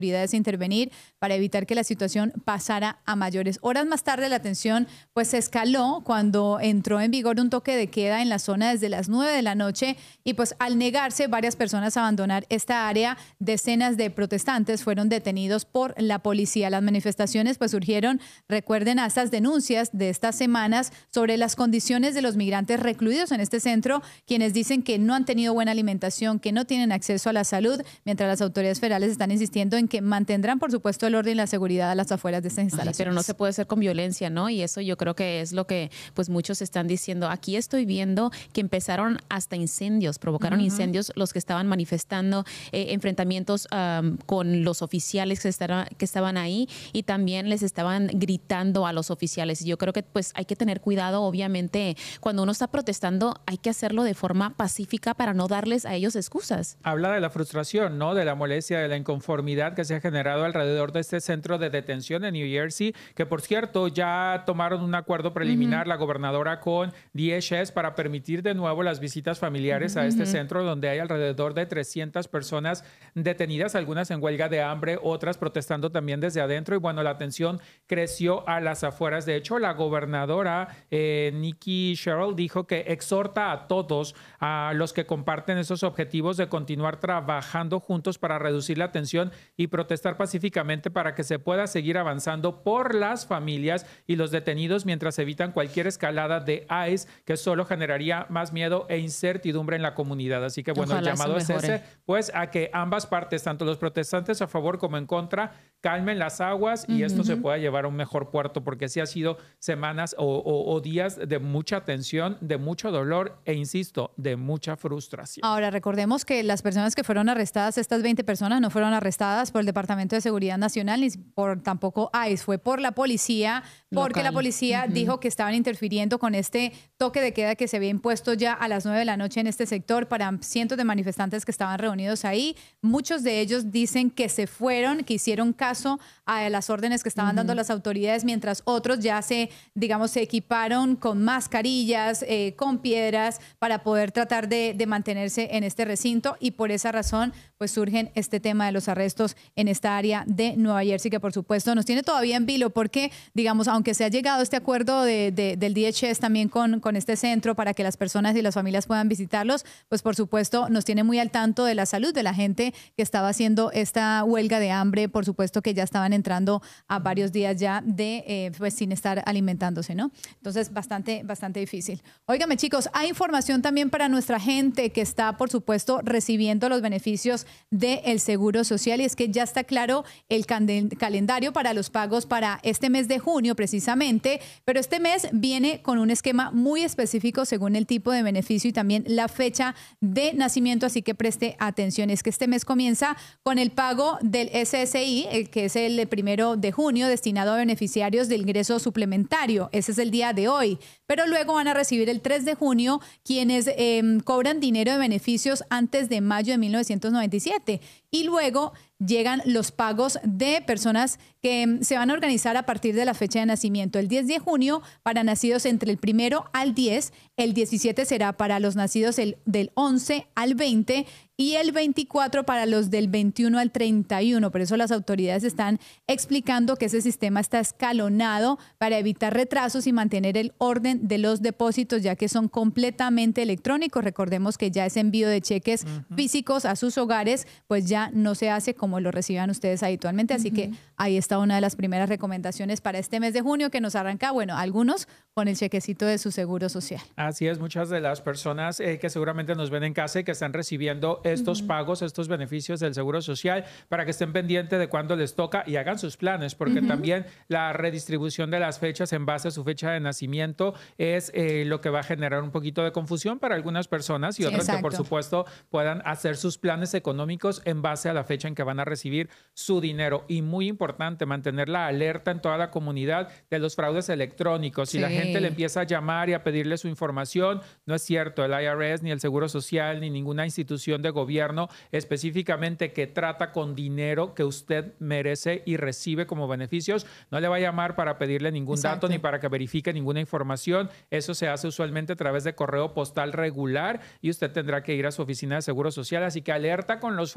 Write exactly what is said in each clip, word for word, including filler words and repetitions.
autoridades a intervenir para evitar que la situación pasara a mayores. Horas más tarde la tensión pues se escaló cuando entró en vigor un toque de queda en la zona desde las nueve de la noche y pues al negarse varias personas a abandonar esta área, decenas de protestantes fueron detenidos por la policía. Las manifestaciones pues surgieron, recuerden, a estas denuncias de estas semanas sobre las condiciones de los migrantes recluidos en este centro, quienes dicen que no han tenido buena alimentación, que no tienen acceso a la salud, mientras las autoridades federales están insistiendo en que mantendrán, por supuesto, el orden y la seguridad a las afueras de estas instalaciones. Ay, pero no se puede hacer con violencia, ¿no? Y eso yo creo que es lo que pues muchos están diciendo. Aquí estoy viendo que empezaron hasta incendios, provocaron uh-huh. incendios los que estaban manifestando, eh, enfrentamientos um, con los oficiales que, estaban, que estaban ahí y también les estaban gritando a los oficiales. Y yo creo que pues hay que tener cuidado, obviamente, cuando uno está protestando hay que hacerlo de forma pacífica para no darles a ellos excusas. Habla de la frustración, ¿no? De la molestia, de la inconformidad que se ha generado alrededor de este centro de detención en New Jersey, que por cierto ya tomaron un acuerdo preliminar uh-huh. la gobernadora con D H S para permitir de nuevo las visitas familiares uh-huh. a este centro donde hay alrededor de trescientas personas detenidas, algunas en huelga de hambre, otras protestando también desde adentro y bueno, la tensión creció a las afueras. De hecho, la gobernadora eh, Nikki Sherrill dijo que exhorta a todos, a los que comparten esos objetivos de continuar trabajando juntos para reducir la tensión y protestar pacíficamente para que se pueda seguir avanzando por las familias y los detenidos mientras evitan cualquier escalada de ICE que solo generaría más miedo e incertidumbre en la comunidad. Así que bueno, Ojalá el llamado es ese, pues a que ambas partes, tanto los protestantes a favor como en contra, calmen las aguas y uh-huh. esto se pueda llevar a un mejor puerto, porque sí ha sido semanas o, o, o días de mucha tensión, de mucho dolor e, insisto, de mucha frustración. Ahora, recordemos que las personas que fueron arrestadas, estas veinte personas, no fueron arrestadas por el Departamento de Seguridad Nacional ni por tampoco ICE, fue por la policía, porque Local. la policía uh-huh. dijo que estaban interfiriendo con este toque de queda que se había impuesto ya a las nueve de la noche en este sector para cientos de manifestantes que estaban reunidos ahí. Muchos de ellos dicen que se fueron, que hicieron caso a las órdenes que estaban uh-huh. dando las autoridades, mientras otros ya se, digamos, se equiparon con mascarillas, eh, con piedras para poder tratar de, de mantenerse en este recinto y por esa razón pues surgen este tema de los arrestos en esta área de Nueva Jersey que por supuesto nos tiene todavía en vilo porque, digamos, aunque se ha llegado a este acuerdo de, de, del D H S también con, con este centro para que las personas y las familias puedan visitarlos, pues por supuesto nos tiene muy al tanto de la salud de la gente que estaba haciendo esta huelga de hambre, por supuesto que ya estaban entrando a varios días ya de eh, pues sin estar alimentándose, ¿no? Entonces bastante, bastante difícil. Óigame chicos, hay información también para nuestra gente que está por supuesto recibiendo los beneficios del Seguro Social y es que ya está claro el calendario para los pagos para este mes de junio precisamente, pero este mes viene con un esquema muy específico según el tipo de beneficio y también la fecha de nacimiento, así que preste atención. Es que este mes comienza con el pago del S S I, el que es el primero de junio, destinado a beneficiarios de ingreso suplementario. Ese es el día de hoy, pero luego van a recibir el tres de junio quienes eh, cobran dinero de beneficios antes de mayo de mil novecientos noventa y siete y luego llegan los pagos de personas que se van a organizar a partir de la fecha de nacimiento. El diez de junio para nacidos entre el primero al diez, el diecisiete será para los nacidos el, del once al veinte y el veinticuatro para los del veintiuno al treinta y uno. Por eso las autoridades están explicando que ese sistema está escalonado para evitar retrasos y mantener el orden de los depósitos, ya que son completamente electrónicos. Recordemos que ya ese envío de cheques uh-huh. físicos a sus hogares, pues ya no se hace como lo reciban ustedes habitualmente. Así uh-huh. que ahí está una de las primeras recomendaciones para este mes de junio que nos arranca, bueno, algunos con el chequecito de su seguro social. Así es, muchas de las personas eh, que seguramente nos ven en casa y que están recibiendo estos uh-huh. pagos, estos beneficios del Seguro Social, para que estén pendientes de cuándo les toca y hagan sus planes, porque uh-huh. también la redistribución de las fechas en base a su fecha de nacimiento es eh, lo que va a generar un poquito de confusión para algunas personas y sí, otras exacto. que por supuesto puedan hacer sus planes económicos en base a la fecha en que van a recibir su dinero. Y muy importante, mantener la alerta en toda la comunidad de los fraudes electrónicos. Si sí. la gente le empieza a llamar y a pedirle su información, no es cierto, el I R S, ni el Seguro Social, ni ninguna institución de gobierno específicamente que trata con dinero que usted merece y recibe como beneficios, no le va a llamar para pedirle ningún Exacto. dato ni para que verifique ninguna información. Eso se hace usualmente a través de correo postal regular y usted tendrá que ir a su oficina de Seguro Social. Así que alerta con los fraudes,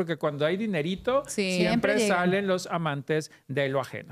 porque cuando hay dinerito, Sí. siempre Siempre llegan. salen los amantes de lo ajeno.